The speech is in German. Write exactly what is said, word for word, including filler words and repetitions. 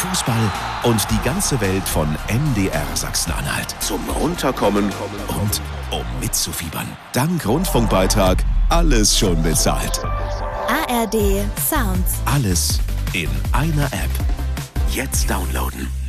Fußball und die ganze Welt von M D R Sachsen-Anhalt. Zum Runterkommen und um mitzufiebern. Dank Rundfunkbeitrag alles schon bezahlt. A R D Sounds. Alles in einer App. Jetzt downloaden.